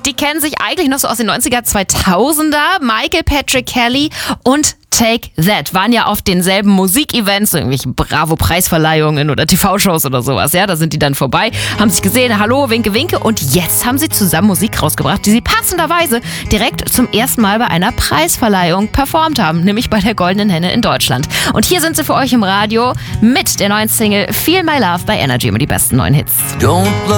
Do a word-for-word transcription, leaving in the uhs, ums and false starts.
Die kennen sich eigentlich noch so aus den neunziger, zweitausender. Michael Patrick Kelly und Take That waren ja auf denselben Musikevents, so irgendwelchen Bravo-Preisverleihungen oder T V-Shows oder sowas. Ja, da sind die dann vorbei, haben sich gesehen, hallo, winke, winke. Und jetzt haben sie zusammen Musik rausgebracht, die sie passenderweise direkt zum ersten Mal bei einer Preisverleihung performt haben, nämlich bei der Goldenen Henne in Deutschland. Und hier sind sie für euch im Radio mit der neuen Single Feel My Love bei Energy mit die besten neuen Hits. Don't